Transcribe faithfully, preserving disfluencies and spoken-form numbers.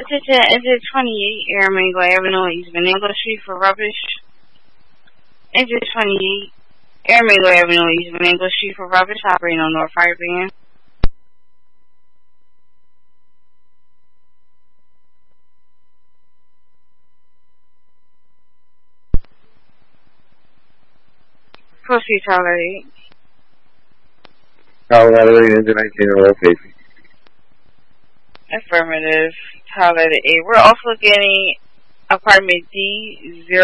Attention, exit twenty-eight, Aramingo Avenue, East Venango Street for rubbish. Exit twenty-eight, Aramingo Avenue, East Venango Street for rubbish, operating on North Fire Van. Proceed, Tyler eight. Colorado eight, engine nineteen, location. Affirmative, Tyler eight. We're also getting apartment D zero.